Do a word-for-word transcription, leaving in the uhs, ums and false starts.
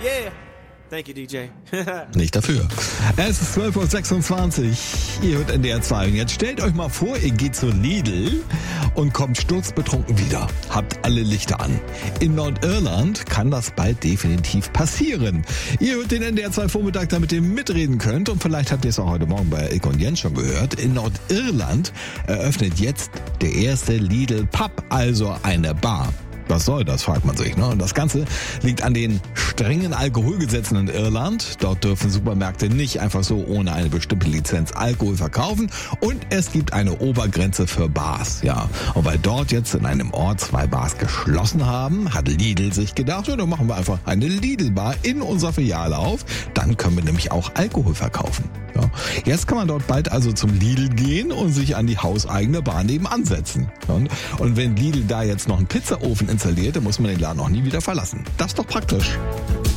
yeah. Thank you, D J. Nicht dafür. Es ist zwölf Uhr sechsundzwanzig. Ihr hört N D R zwei. Und jetzt stellt euch mal vor, ihr geht zur Lidl und kommt sturzbetrunken wieder. Habt alle Lichter an. In Nordirland kann das bald definitiv passieren. Ihr hört den N D R zwei Vormittag, damit ihr mitreden könnt. Und vielleicht habt ihr es auch heute Morgen bei Ilk und Jens schon gehört. In Nordirland eröffnet jetzt der erste Lidl Pub, also eine Bar. Was soll das, fragt man sich. Ne? Und das Ganze liegt an den strengen Alkoholgesetzen in Irland. Dort dürfen Supermärkte nicht einfach so ohne eine bestimmte Lizenz Alkohol verkaufen. Und es gibt eine Obergrenze für Bars. Ja. Und weil dort jetzt in einem Ort zwei Bars geschlossen haben, hat Lidl sich gedacht, ja, dann machen wir einfach eine Lidl-Bar in unserer Filiale auf. Dann können wir nämlich auch Alkohol verkaufen. Ja. Jetzt kann man dort bald also zum Lidl gehen und sich an die hauseigene Bar nebenan setzen. Und, und wenn Lidl da jetzt noch einen Pizzaofen installiert, dann muss man den Laden auch nie wieder verlassen. Das ist doch praktisch.